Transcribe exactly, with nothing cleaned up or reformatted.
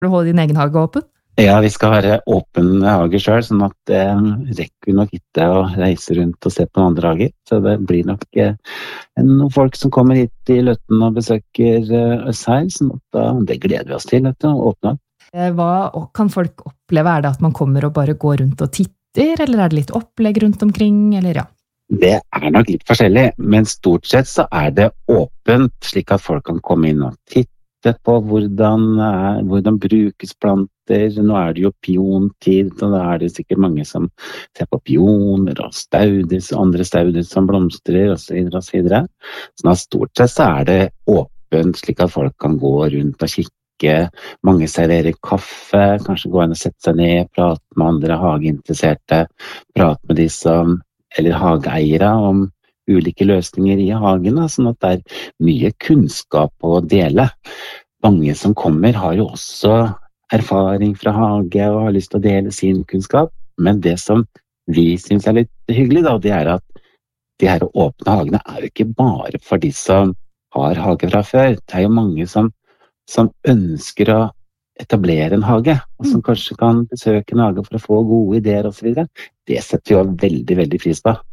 For å holde din egen hage åpen? Ja, vi skal være åpen hage selv, sånn at det rekker vi nok ikke å reise rundt og se på andre hager. Så det blir nok eh, noen folk som kommer hit i Løtten og besøker eh, oss her, sånn at da, det gleder vi oss til, vet du, å åpne. Hva kan folk oppleve? Er det at man kommer og bare går rundt og titter, eller er det litt opplegg rundt omkring, eller ja? Det er nok litt forskjellig, men stort sett så er det åpent, slik at folk kan komme inn og titte på hvordan, hvordan brukes planter. Nå er det jo piontid, og da er det sikkert mange som ser på pioner og stauder, andre stauder som blomstrer, og så videre, og så videre. Så stort sett så er det åpent, slik at folk kan gå rundt og kikke. Mange serverer kaffe, kanskje gå inn og sette seg ned, prate med andre hageinteresserte, prate med de som, eller hageeiere om ulike løsninger i hagen, sånn at det er mye kunnskap å dele. Mange som kommer har jo også erfaring fra hage og har lyst til å dele sin kunnskap, men det som vi synes er litt hyggelig da, det er at de her åpne hagene er jo ikke bare for de som har hage fra før. Det er jo mange som, som ønsker å etablere en hage, og som kanskje kan besøke en hage for å få gode ideer og så videre. Det setter vi jo veldig, veldig pris på.